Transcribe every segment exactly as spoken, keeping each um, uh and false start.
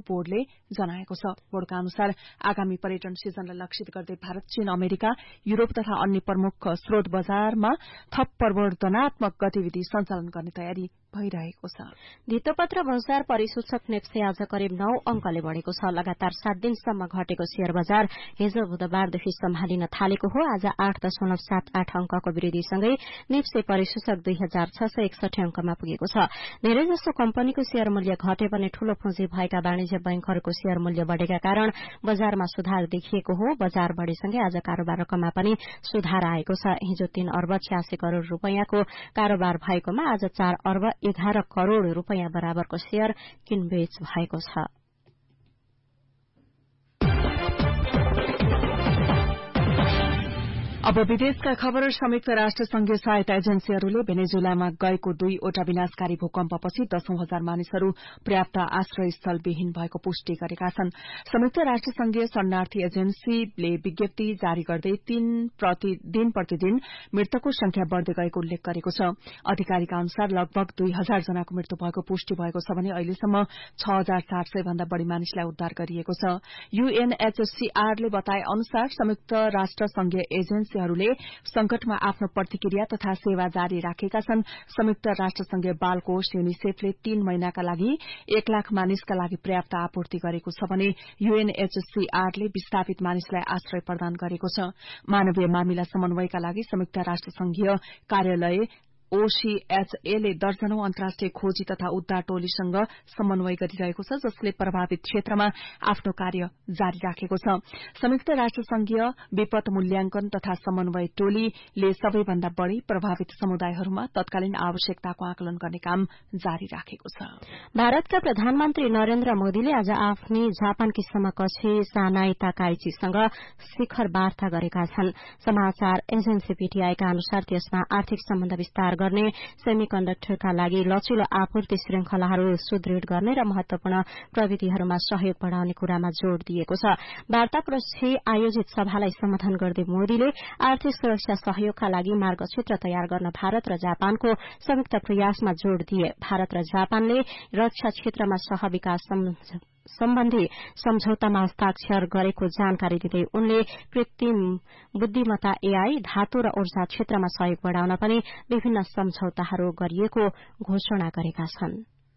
बोर्डले जनाएको छ। बोर्डका अनुसार आगामी पर्यटन सिजनलाई लक्षित गर्दै भारत, चीन, अमेरिका, युरोप तथा अन्य प्रमुख स्रोत बजारमा थप प्रवर्धनात्मक गतिविधि सञ्चालन गर्ने तयारी भइरहेको छ। धितोपत्र बजार परिसूचक नेप्से आज करिब नौ अंकले बढ़ेको छ। लगातार सात दिनसम्म घटेको शेयर बजार हिजो बुधबारदेखि सम्हालिन थालेको हो। आज आठ दशमलव सात आठ अंकको वृद्धिसँगै नेप्से परिसूचक दुई हजार छ सय एकसठी अंकमा पुगेको छ। धेरैजसो कम्पनीको शेयर मूल्य घटे पनि ठूलो पुँजी भएका वाणिज्य बैंकहरूको शेयर मूल्य बढ़ेका कारण बजारमा सुधार देखिएको हो। बजार बढ़ेसँगै आज कारोबार रकममा पनि सुधार आएको छ। हिजो तीन अर्ब छ्यासी करोड़ रूपियाँको कारोबार भएकोमा आज चार अर्ब एघार करोड़ रूपियाँ बराबरको शेयर किनबेच भएको छ। अब विदेशका खबर। संयुक्त राष्ट्र संघीय सहायता एजेन्सीहरूले भेनेजुलामा गएको दुईवटा विनाशकारी भूकम्पपछि दशौं हजार मानिसहरू पर्याप्त आश्रयस्थलविहीन भएको पुष्टि गरेका छन्। संयुक्त राष्ट्र संघीय शरणार्थी एजेन्सीले विज्ञप्ति जारी गर्दै दिन प्रतिदिन मृतकको संख्या बढ़दै गएको उल्लेख गरेको छ। अधिकारीका अनुसार लगभग दुई हजार जनाको मृत्यु भएको पुष्टि भएको छ भने अहिलेसम्म छ हजार चार सय भन्दा बढ़ी मानिसलाई उद्धार गरिएको छ। यूएनएचसीआरले बताए अनुसार संयुक्त राष्ट्र संघीय एजेन्सी हरूले संकटमा आफ्नो प्रतिक्रिया तथा सेवा जारी राखेका छन्। संयुक्त राष्ट्र संघीय बाल कोष यूनिसेफले तीन महिनाका लागि एक लाख मानिसका लागि पर्याप्त आपूर्ति गरेको छ भने यूएनएचसीआरले विस्थापित मानिसलाई आश्रय प्रदान गरेको छ। मानवीय मामिला समन्वयका लागि संयुक्त राष्ट्र संघीय कार्यालय ओसीएचएले दर्जनौं अन्तर्राष्ट्रिय खोजी तथा उद्धार टोलीसँग समन्वय गरिरहेको छ, जसले प्रभावित क्षेत्रमा आफ्नो कार्य जारी राखेको छ। संयुक्त राष्ट्र संघीय विपद मूल्याङ्कन तथा समन्वय टोलीले सबैभन्दा बढ़ी प्रभावित समुदायहरूमा तत्कालीन आवश्यकताको आकलन गर्ने काम जारी राखेको छ। भारतका प्रधानमन्त्री नरेन्द्र मोदीले आज आफ्नी जापानकी समकक्षी सानाई ताकाइचीसँग शिखर वार्ता गरेका छन्। समाचार एजेन्सी पीटीआईका अनुसार त्यसमा आर्थिक सम्बन्ध विस्तार गर्ने, सेमिकन्डक्टरका लागि लचिलो आपूर्ति श्रृंखलाहरू सुदृढ़ गर्ने र महत्वपूर्ण प्रविधिहरूमा सहयोग बढ़ाउने कुरामा जोड़ दिएको छ। वार्तापछि आयोजित सभालाई सम्बोधन गर्दै मोदीले आर्थिक सुरक्षा सहयोगका लागि मार्गक्षेत्र तयार गर्न भारत र जापानको संयुक्त प्रयासमा जोड़ दिए। भारत र जापानले रक्षा क्षेत्रमा सह विकास सम्बन्धी सम्झौतामा हस्ताक्षर गरेको जानकारी दिँदै उनले कृत्रिम बुद्धिमत्ता एआई, धातु र ऊर्जा क्षेत्रमा सहयोग बढ़ाउन पनि विभिन्न सम्झौताहरू गरिएको घोषणा गरेका छन्।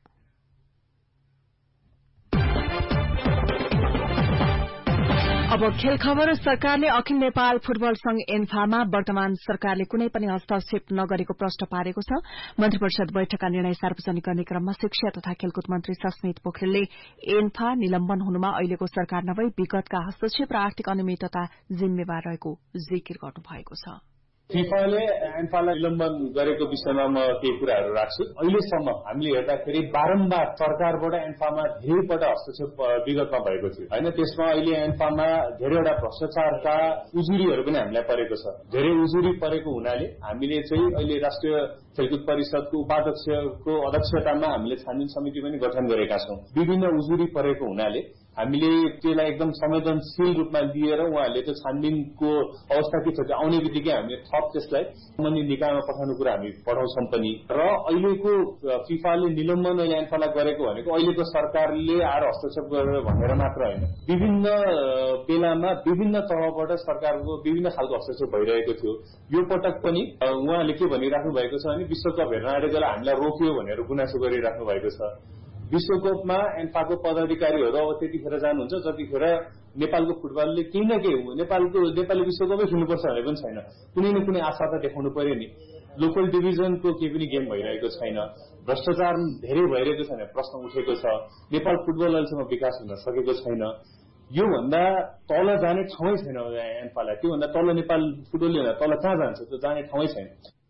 अब खेल खबर। सरकारले अखिल नेपाल फुटबल संघ एन्फामा वर्तमान सरकारले कुनै पनि हस्तक्षेप नगरेको प्रश्न पारेको छ। मन्त्री परिषद बैठकका निर्णय सार्वजनिक गर्ने क्रममा शिक्षा तथा खेलकुद मन्त्री सस्मित पोखरेलले एन्फा निलम्बन हुनुमा अहिलेको सरकार नभई विगतका हस्तक्षेप र आर्थिक अनियमितता जिम्मेवार रहेको जिकिर गर्नुभएको छ। फिफाले एन्फालाई निलम्बन गरेको विषयमा म केही कुराहरू राख्छु। अहिलेसम्म हामीले हेर्दाखेरि बारम्बार सरकारबाट एन्फामा धेरैपल्ट हस्तक्षेप विगतमा भएको थियो हैन। त्यसमा अहिले एन्फामा धेरैवटा भ्रष्टाचारका उजुरीहरू पनि हामीलाई परेको छ। धेरै उजुरी परेको हुनाले हामीले चाहिँ अहिले राष्ट्रिय खेलकुद परिषदको उपाध्यक्षको अध्यक्षतामा हामीले छानबिन समिति पनि गठन गरेका छौं। विभिन्न उजुरी परेको हुनाले हामीले त्यसलाई एकदम संवेदनशील रूपमा लिएर उहाँहरूले त्यो छानबिनको अवस्था के छ त्यो आउने बित्तिकै हामीले थप त्यसलाई सम्बन्धित निकायमा पठाउने कुरा हामी पठाउँछौं पनि। र अहिलेको फिफाले निलम्बन अहिले एन्फालाई गरेको भनेको अहिलेको सरकारले आएर हस्तक्षेप गरेर भनेर मात्र होइन, विभिन्न बेलामा विभिन्न तहबाट सरकारको विभिन्न खालको हस्तक्षेप भइरहेको थियो। यो पटक पनि उहाँले के भनिराख्नु भएको छ भने विश्वकप हेर्न आएको बेला हामीलाई रोक्यो भनेर गुनासो गरिराख्नु भएको छ। विश्वकपमा एन्फाको पदाधिकारीहरू अब त्यतिखेर जानुहुन्छ जतिखेर नेपालको फुटबलले केही न केही नेपालको नेपाली विश्वकपै खेल्नुपर्छ भने पनि छैन। कुनै न कुनै आशा त देखाउनु पर्यो नि। लोकल डिभिजनको केही पनि गेम भइरहेको छैन, भ्रष्टाचार धेरै भइरहेको छैन, प्रश्न उठेको छ। नेपाल फुटबल अहिलेसम्म विकास हुन सकेको छैन। योभन्दा तल जाने ठाउँै छैन एन्फालाई। त्योभन्दा तल नेपाल फुटबलले तल कहाँ जान्छ, त्यो जाने ठाउँै छैन।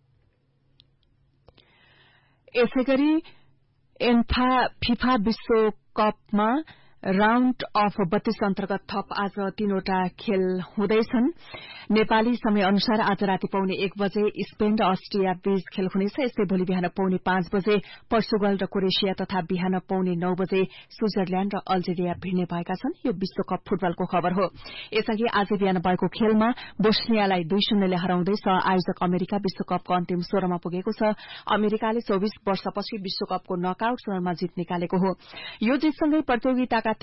यसैगरी एन्फा फिफा विश्वकपमा राउण्ड अफ बत्तीस अन्तर्गत थप आज तीनवटा खेल हुँदैछन्। नेपाली समय अनुसार आज राति पौने एक बजे स्पेन र अस्ट्रिया बीच खेल हुनेछ। यस्तै भोलि बिहान पौने पाँच बजे पोर्चुगल र क्रोएसिया तथा बिहान पौने नौ बजे स्विजरल्याण्ड र अल्जेरिया भिड्ने भएका छन्। यो विश्वकप फुटबलको खबर हो। यसअघि आज बिहान भएको खेलमा बोस्नियालाई दुई शून्यले हराउँदै सह आयोजक अमेरिका विश्वकपको अन्तिम सोह्रमा पुगेको छ। अमेरिकाले चौविस वर्षपछि विश्वकपको नकआउट चरणमा जित निकालेको हो। यो जितसँगै प्रतियोगिताका